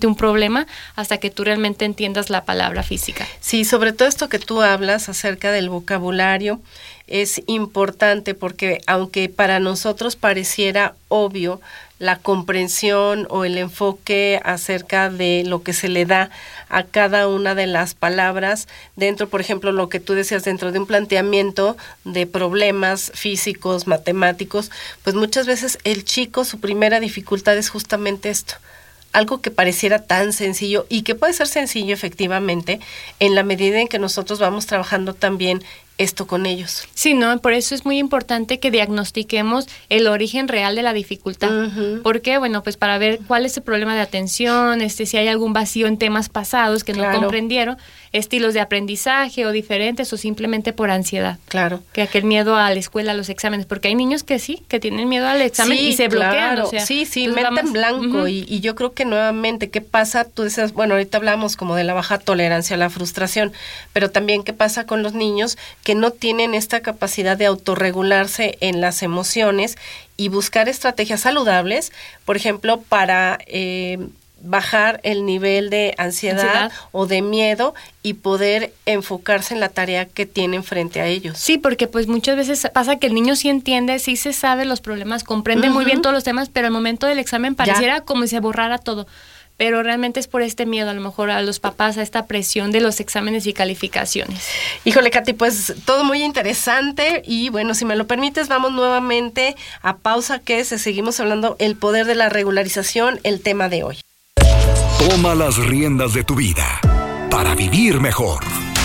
realmente un problema hasta que tú realmente entiendas la palabra física. Sí, sobre todo esto que tú hablas acerca del vocabulario es importante porque aunque para nosotros pareciera obvio la comprensión o el enfoque acerca de lo que se le da a cada una de las palabras dentro, por ejemplo, lo que tú decías, dentro de un planteamiento de problemas físicos, matemáticos, pues muchas veces el chico, su primera dificultad es justamente esto. Algo que pareciera tan sencillo y que puede ser sencillo efectivamente en la medida en que nosotros vamos trabajando también esto con ellos. Sí, ¿no? Por eso es muy importante que diagnostiquemos el origen real de la dificultad. Uh-huh. ¿Por qué? Bueno, pues para ver cuál es el problema de atención, si hay algún vacío en temas pasados que no comprendieron, estilos de aprendizaje o diferentes o simplemente por ansiedad. Claro. Que aquel miedo a la escuela, a los exámenes, porque hay niños que sí, que tienen miedo al examen y se bloquean. Claro. O sea, sí, mente en blanco. Uh-huh. Y yo creo que nuevamente, ¿qué pasa? Tú dices, bueno, ahorita hablamos como de la baja tolerancia a la frustración, pero también ¿qué pasa con los niños que no tienen esta capacidad de autorregularse en las emociones y buscar estrategias saludables, por ejemplo, para bajar el nivel de ansiedad o de miedo y poder enfocarse en la tarea que tienen frente a ellos? Sí, porque pues muchas veces pasa que el niño sí entiende, sí se sabe los problemas, comprende muy bien todos los temas, pero al momento del examen pareciera como si se borrara todo. Pero realmente es por este miedo, a lo mejor a los papás, a esta presión de los exámenes y calificaciones. Híjole, Katy, pues todo muy interesante y bueno, si me lo permites, vamos nuevamente a pausa, que seguimos hablando el poder de la regularización, el tema de hoy. Toma las riendas de tu vida para vivir mejor.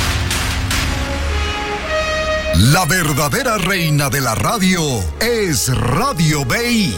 La verdadera reina de la radio es Radio BI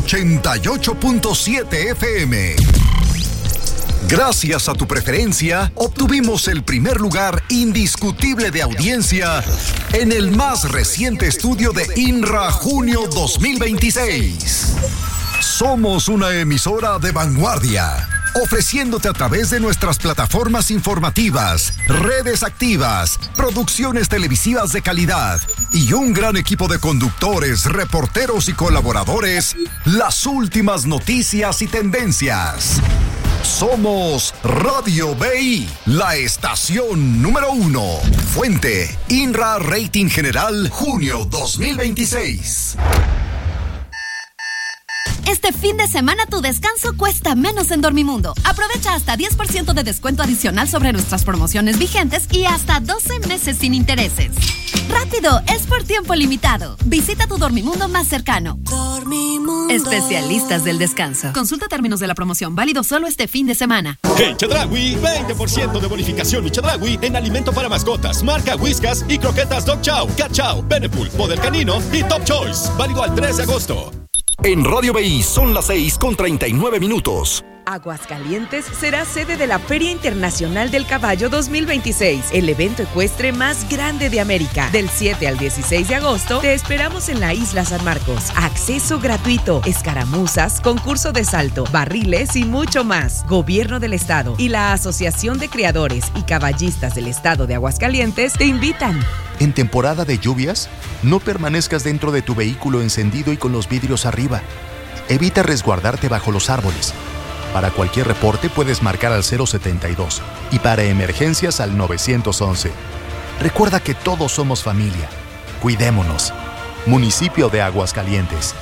88.7 FM. Gracias a tu preferencia, obtuvimos el primer lugar indiscutible de audiencia en el más reciente estudio de INRA Junio 2026. Somos una emisora de vanguardia, ofreciéndote a través de nuestras plataformas informativas, redes activas, producciones televisivas de calidad y un gran equipo de conductores, reporteros y colaboradores, las últimas noticias y tendencias. Somos Radio BI, la estación número 1. Fuente, INRA Rating General, junio 2026. Este fin de semana tu descanso cuesta menos en Dormimundo. Aprovecha hasta 10% de descuento adicional sobre nuestras promociones vigentes y hasta 12 meses sin intereses. ¡Rápido! Es por tiempo limitado. Visita tu Dormimundo más cercano. Dormimundo. Especialistas del descanso. Consulta términos de la promoción. Válido solo este fin de semana. En Chedraui, 20% de bonificación y Chedraui en alimento para mascotas, marca Whiskas y croquetas Dog Chow, Cat Chow, Beneful, Poder Canino y Top Choice. Válido al 3 de agosto. En Radio BI son las 6:39. Aguascalientes será sede de la Feria Internacional del Caballo 2026, el evento ecuestre más grande de América. Del 7 al 16 de agosto te esperamos en la Isla San Marcos. Acceso gratuito, escaramuzas, concurso de salto, barriles y mucho más. Gobierno del Estado y la Asociación de Criadores y Caballistas del Estado de Aguascalientes te invitan. En temporada de lluvias, no permanezcas dentro de tu vehículo encendido y con los vidrios arriba. Evita resguardarte bajo los árboles. Para cualquier reporte puedes marcar al 072 y para emergencias al 911. Recuerda que todos somos familia. Cuidémonos. Municipio de Aguascalientes.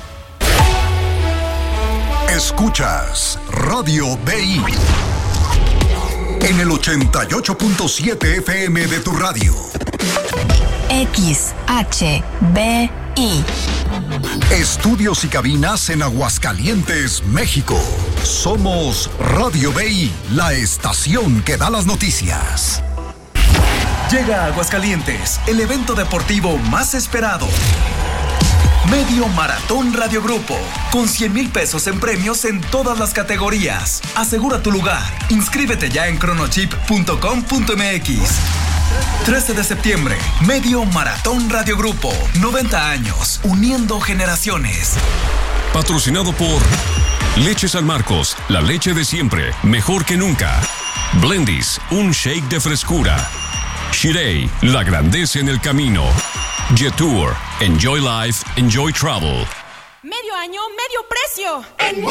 Escuchas Radio BI en el 88.7 FM de tu radio. XHBI. Estudios y cabinas en Aguascalientes, México. Somos Radio BI, la estación que da las noticias. Llega a Aguascalientes el evento deportivo más esperado. Medio Maratón Radio Grupo, con 100,000 pesos en premios en todas las categorías. Asegura tu lugar. Inscríbete ya en cronochip.com.mx. 13 de septiembre, Medio Maratón Radio Grupo. 90 años, uniendo generaciones. Patrocinado por Leche San Marcos, la leche de siempre, mejor que nunca. Blendies, un shake de frescura. Shirei, la grandeza en el camino. Jetour, enjoy life, enjoy travel. Medio año, medio precio. En